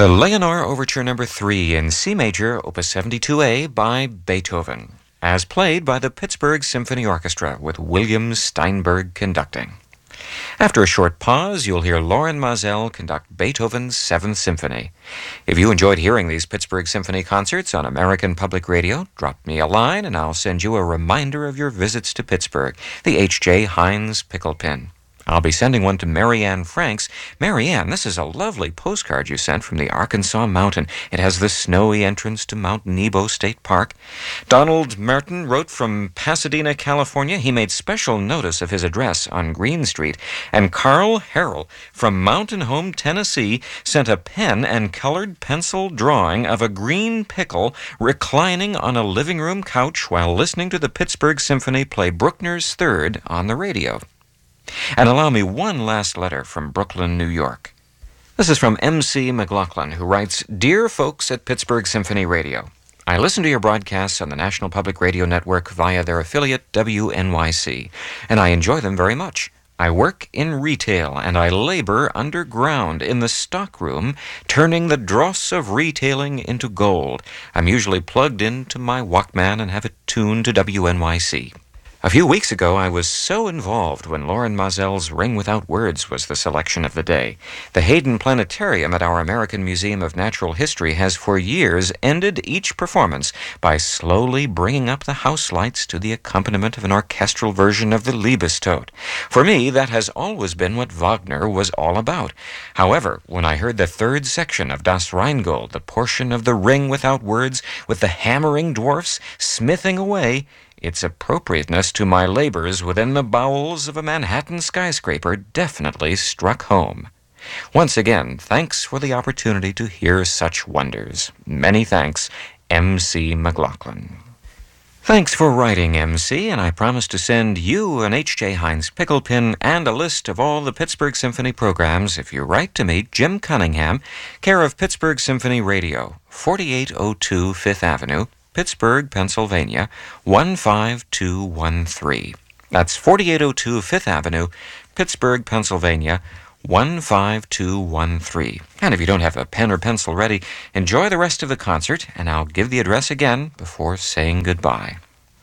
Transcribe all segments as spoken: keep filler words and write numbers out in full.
The Leonore Overture Number three in C Major, Opus seventy-two A by Beethoven, as played by the Pittsburgh Symphony Orchestra with William Steinberg conducting. After a short pause, you'll hear Loren Maazel conduct Beethoven's Seventh Symphony. If you enjoyed hearing these Pittsburgh Symphony concerts on American Public Radio, drop me a line and I'll send you a reminder of your visits to Pittsburgh, the H J. Heinz Pickle Pin. I'll be sending one to Marianne Franks. Marianne, this is a lovely postcard you sent from the Arkansas Mountain. It has the snowy entrance to Mount Nebo State Park. Donald Merton wrote from Pasadena, California. He made special notice of his address on Green Street. And Carl Harrell from Mountain Home, Tennessee, sent a pen and colored pencil drawing of a green pickle reclining on a living room couch while listening to the Pittsburgh Symphony play Bruckner's Third on the radio. And allow me one last letter from Brooklyn, New York. This is from M C McLaughlin, who writes, Dear folks at Pittsburgh Symphony Radio, I listen to your broadcasts on the National Public Radio Network via their affiliate W N Y C, and I enjoy them very much. I work in retail, and I labor underground in the stockroom, turning the dross of retailing into gold. I'm usually plugged into my Walkman and have it tuned to W N Y C. A few weeks ago, I was so involved when Loren Maazel's Ring Without Words was the selection of the day. The Hayden Planetarium at our American Museum of Natural History has for years ended each performance by slowly bringing up the house lights to the accompaniment of an orchestral version of the Liebestod. For me, that has always been what Wagner was all about. However, when I heard the third section of Das Rheingold, the portion of the Ring Without Words with the hammering dwarfs smithing away, its appropriateness to my labors within the bowels of a Manhattan skyscraper definitely struck home. Once again, thanks for the opportunity to hear such wonders. Many thanks, M C McLaughlin. Thanks for writing, M C, and I promise to send you an H J. Heinz Pickle Pin and a list of all the Pittsburgh Symphony programs if you write to me, Jim Cunningham, care of Pittsburgh Symphony Radio, forty-eight oh two Fifth Avenue, Pittsburgh, Pennsylvania, one five two one three. That's forty-eight oh two Fifth Avenue, Pittsburgh, Pennsylvania, one five two one three. And if you don't have a pen or pencil ready, enjoy the rest of the concert, and I'll give the address again before saying goodbye.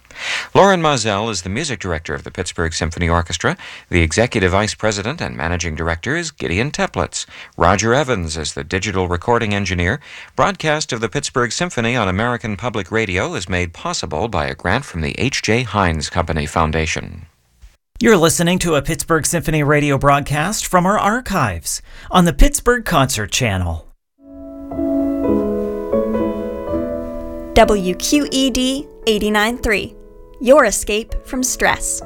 Loren Maazel is the music director of the Pittsburgh Symphony Orchestra. The executive vice president and managing director is Gideon Teplitz. Roger Evans is the digital recording engineer. Broadcast of the Pittsburgh Symphony on American Public Radio is made possible by a grant from the H J. Heinz Company Foundation. You're listening to a Pittsburgh Symphony Radio broadcast from our archives on the Pittsburgh Concert Channel. W Q E D eighty-nine point three. Your escape from stress.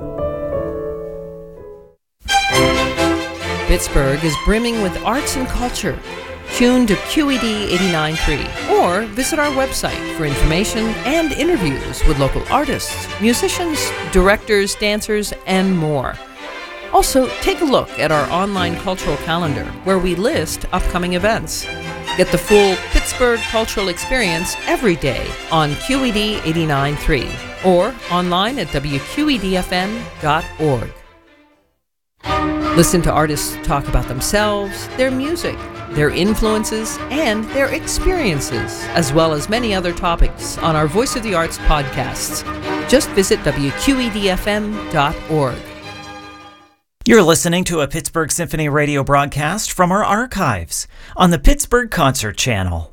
Pittsburgh is brimming with arts and culture. Tune to Q E D eighty-nine point three or visit our website for information and interviews with local artists, musicians, directors, dancers, and more. Also, take a look at our online cultural calendar where we list upcoming events. Get the full Pittsburgh cultural experience every day on Q E D eighty-nine point three or online at W Q E D F M dot org. Listen to artists talk about themselves, their music, their influences, and their experiences, as well as many other topics on our Voice of the Arts podcasts. Just visit W Q E D F M dot org. You're listening to a Pittsburgh Symphony Radio broadcast from our archives on the Pittsburgh Concert Channel.